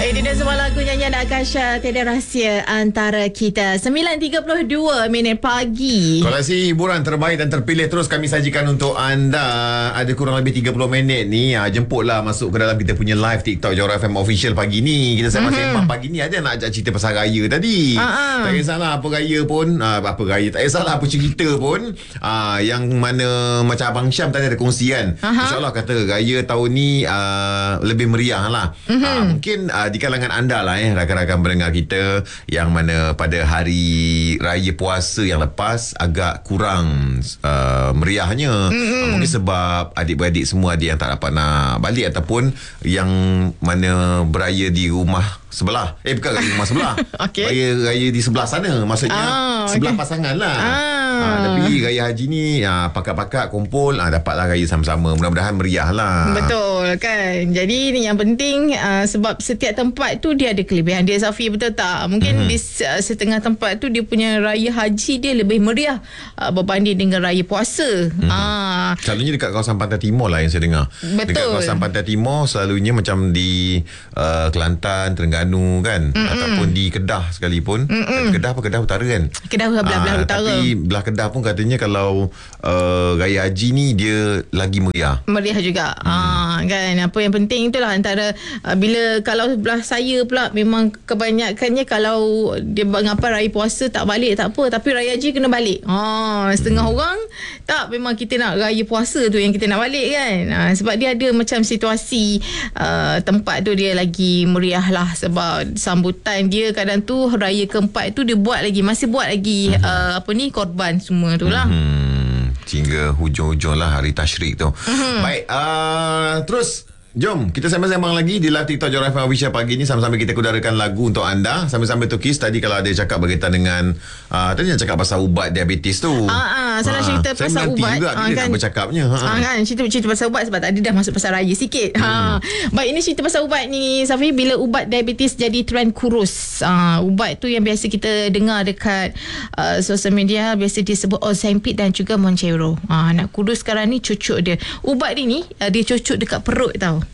Ini semua lagu nyanyian Akasha, tiada rahsia antara kita. 9.32 minit pagi. Kolasi hiburan terbaik dan terpilih terus kami sajikan untuk anda. Ada kurang lebih 30 minit ni. Jemputlah masuk ke dalam kita punya live TikTok Johor FM Official pagi ni. Kita sembang-sembang pagi ni. Ada nak ajak cerita pasal raya tadi. Tak kisahlah apa raya pun. Apa raya, tak kisahlah apa cerita pun. Yang mana macam Abang Syam tadi ada kongsi kan. InsyaAllah kata raya tahun ni lebih meriah lah. Mungkin di kalangan anda lah rakan-rakan pendengar kita yang mana pada hari raya puasa yang lepas agak kurang meriahnya. Mungkin sebab adik-beradik semua ada yang tak dapat nak balik ataupun yang mana beraya di rumah sebelah. Bukan rumah sebelah. Okay. Raya di sebelah sana. Maksudnya sebelah pasangan lah. Tapi raya haji ni pakak-pakak kumpul dapatlah raya sama-sama. Mudah-mudahan meriah lah. Betul kan. Jadi ni yang penting sebab setiap tempat tu dia ada kelebihan dia, Safi, betul tak? Mungkin di setengah tempat tu dia punya raya haji dia lebih meriah berbanding dengan raya puasa. Selalunya dekat kawasan Pantai Timur lah yang saya dengar. Betul. Dekat kawasan Pantai Timur selalunya macam di Kelantan, Terengganu kan, ataupun di Kedah sekalipun. Kedah apa Kedah Utara kan? Kedah belah utara. Tapi belah Kedah pun katanya kalau raya haji ni dia lagi meriah. Meriah juga. Kan, apa yang penting itulah antara bila kalau belah saya pula memang kebanyakannya kalau dia mengapa raya puasa tak balik tak apa, tapi raya haji kena balik. Setengah orang tak, memang kita nak raya puasa tu yang kita nak balik kan. Sebab dia ada macam situasi tempat tu dia lagi meriah lah, sebab sambutan dia kadang tu raya keempat tu dia masih buat lagi korban semua tu lah. Hingga hujung-hujung lah hari tasyrik tu. Baik, terus jom kita sembang-sembang lagi di live TikTok Johor FM Official pagi ni. Sama-sama kita kudarakan lagu untuk anda. Sambil-sambil tukis tadi kalau ada cakap berkaitan dengan tadi yang cakap pasal ubat diabetes tu. Salah cerita pasal ubat. Saya juga bila nak bercakapnya. Kan cerita pasal ubat sebab tadi dah masuk pasal raya sikit. Baik, ini cerita pasal ubat ni, Safi. Bila ubat diabetes jadi trend kurus. Ubat tu yang biasa kita dengar dekat sosial media biasa disebut Ozempic dan juga Mounjaro. Nak kurus sekarang ni cucuk dia. Ubat ni dia cucuk dekat perut tau.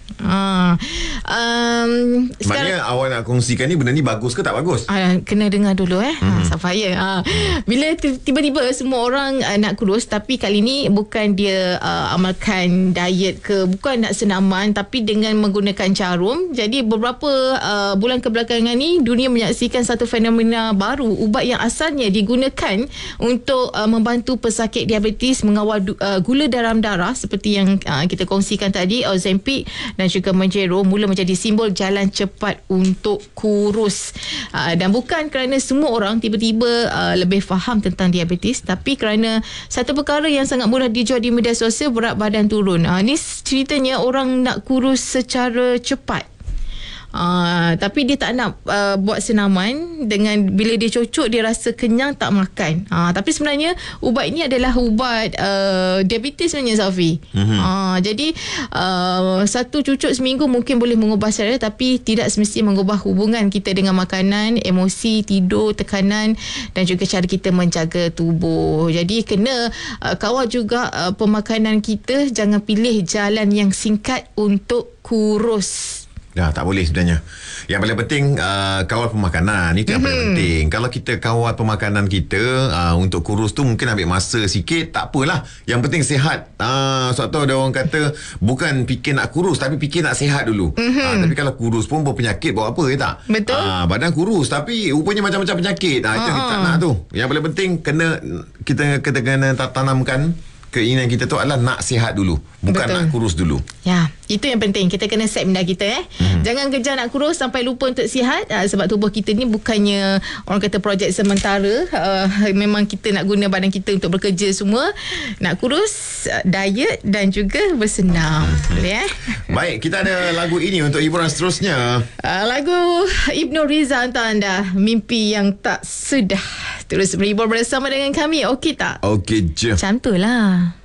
Maknanya awak nak kongsikan ni benda ni bagus ke tak bagus? Kena dengar dulu Safaya. Bila tiba-tiba semua orang nak kurus, tapi kali ni bukan dia amalkan diet ke, bukan nak senaman, tapi dengan menggunakan jarum. Jadi beberapa bulan kebelakangan ni dunia menyaksikan satu fenomena baru. Ubat yang asalnya digunakan untuk membantu pesakit diabetes mengawal gula dalam darah seperti yang kita kongsikan tadi, Ozempic dan juga Mounjaro, mula menjadi simbol jalan cepat untuk kurus. Dan bukan kerana semua orang tiba-tiba lebih faham tentang diabetes, tapi kerana satu perkara yang sangat mudah dijual di media sosial, berat badan turun. Ni ceritanya orang nak kurus secara cepat. Tapi dia tak nak buat senaman. Dengan bila dia cocok, dia rasa kenyang tak makan. Tapi sebenarnya ubat ini adalah ubat diabetes sebenarnya, Safi. Jadi satu cucuk seminggu mungkin boleh mengubah selera, tapi tidak semestinya mengubah hubungan kita dengan makanan, emosi, tidur, tekanan dan juga cara kita menjaga tubuh. Jadi kena kawal juga pemakanan kita. Jangan pilih jalan yang singkat untuk kurus. Tak boleh sebenarnya. Yang paling penting kawal pemakanan. Itu yang paling penting. Kalau kita kawal pemakanan kita untuk kurus tu mungkin ambil masa sikit, tak apalah. Yang penting sihat. Sebab tu ada orang kata bukan fikir nak kurus, tapi fikir nak sihat dulu. Tapi kalau kurus pun berpenyakit buat apa, tak? Betul. Badan kurus tapi rupanya macam-macam penyakit. Itu kita tak nak tu. Yang paling penting kita kena tanamkan keinginan kita tu adalah nak sihat dulu, bukan nak kurus dulu. Ya, itu yang penting. Kita kena set benda kita. Jangan kejar nak kurus sampai lupa untuk sihat. Sebab tubuh kita ni bukannya orang kata projek sementara. Memang kita nak guna badan kita untuk bekerja semua. Nak kurus, diet dan juga bersenam. Boleh Baik, kita ada lagu ini untuk hiburan seterusnya. Lagu Ibnu Riza untuk anda, Mimpi yang Tak Sudah. Terus berhibur bersama dengan kami. Okey tak? Okey je. Macam tu lah.